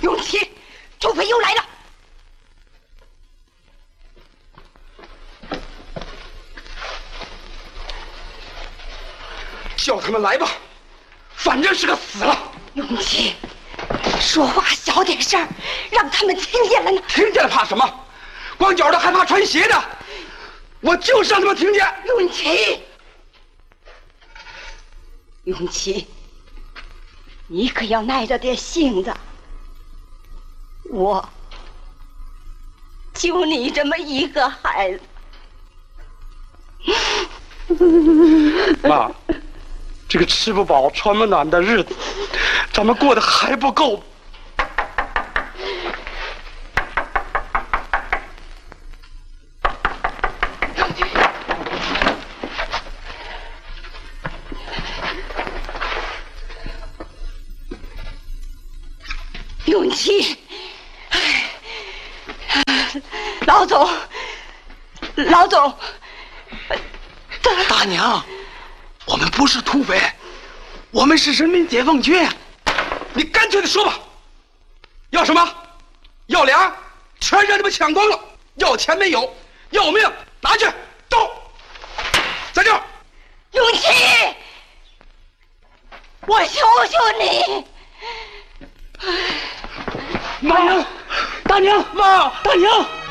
永琪，土匪又来了！ 叫他们来吧，反正是个死了。 永琪，说话小点声，让他们听见了呢。 听见了怕什么？光脚的还怕穿鞋的？我就是让他们听见。 永琪，永琪，你可要耐着点性子。我就你这么一个孩子。 妈，这个吃不饱穿不暖的日子，咱们过得还不够。 永琪，老总， 大娘，我们不是土匪，我们是人民解放军。 你干脆的说吧，要什么？要粮，全让你们抢光了；要钱没有，要命拿去，走！在这儿， 永琪，我求求你。 大娘，大娘，妈，大娘。